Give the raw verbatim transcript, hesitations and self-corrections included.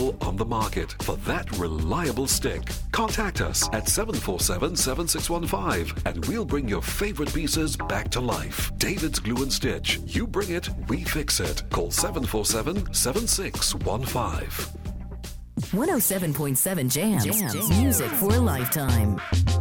available on the market for that reliable stick. Contact us at seven four seven, seven six one five and we'll bring your favorite pieces back to life. David's Glue and Stitch. You bring it, we fix it. Call seven four seven, seven six one five. one oh seven point seven Jams. Jams. Music for a lifetime.